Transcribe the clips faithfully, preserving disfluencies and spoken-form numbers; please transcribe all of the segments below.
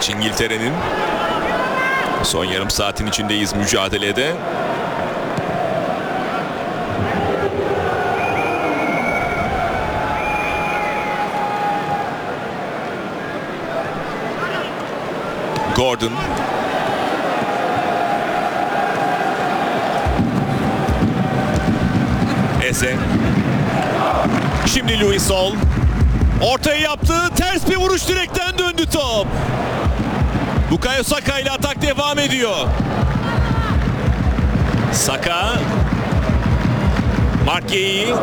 Maç İngiltere'nin. Son yarım saatin içindeyiz mücadelede. Gordon. Eze. Şimdi Louis Sol. Ortaya yaptı. Ters bir vuruş, direkten döndü top. Bukayo Saka ile atak devam ediyor. Saka. Marquinhos.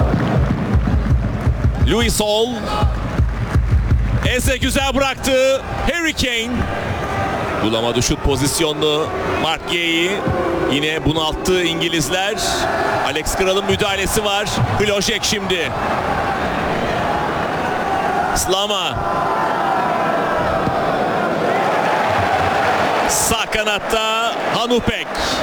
Louis Sol. Eze güzel bıraktı. Harry Kane. Bulamadı şut pozisyonunu. Marquinhos. Yine bunalttı İngilizler. Alex Kral'ın müdahalesi var. Hložek şimdi. Slama. Sağ kanatta Hanupek.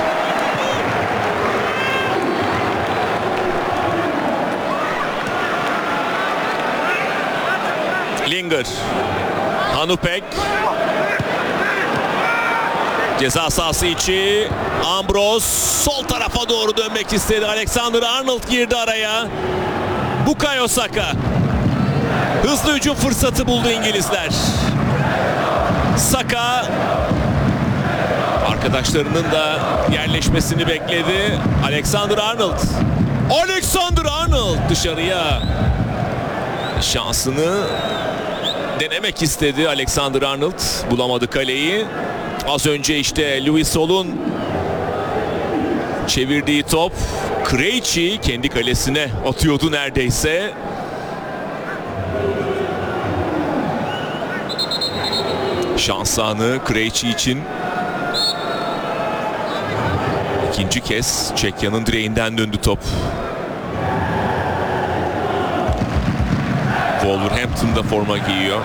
Linger. Hanupek. Ceza sahası içi. Ambrose sol tarafa doğru dönmek istedi. Alexander-Arnold girdi araya. Bukayo Saka. Hızlı hücum fırsatı buldu İngilizler. Saka arkadaşlarının da yerleşmesini bekledi. Alexander-Arnold. Alexander-Arnold dışarıya şansını denemek istedi Alexander-Arnold. Bulamadı kaleyi. Az önce işte Louis Sol'un çevirdiği top Krejci kendi kalesine atıyordu neredeyse. Şans anı Krejci için. İkinci kez Çekya'nın direğinden döndü top. Wolverhampton'da forma giyiyor.